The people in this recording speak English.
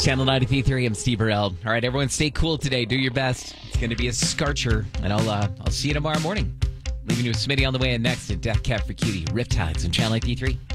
Channel 93.3, I'm Steve Burrell. All right, everyone, stay cool today. Do your best. It's going to be a scorcher, and I'll see you tomorrow morning. Leaving you with Smitty on the way, and next, a Death Cab for Cutie, Riptides on Channel 93.3.